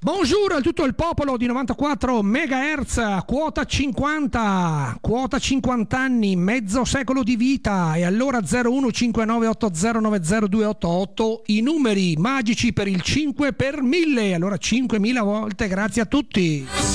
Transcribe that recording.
Buongiorno a tutto il popolo di 94 MHz, quota 50 anni, mezzo secolo di vita. E allora 015980902288, i numeri magici per il 5 per 1000. Allora 5000 volte grazie a tutti.